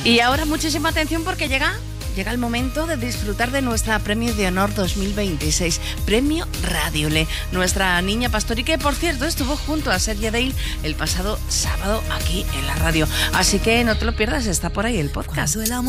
Y ahora muchísima atención porque llega el momento de disfrutar de nuestra Premio de Honor 2026, Premio Radiole. Nuestra niña pastori, que por cierto estuvo junto a Sergio Dale el pasado sábado aquí en la radio. Así que no te lo pierdas, está por ahí el podcast.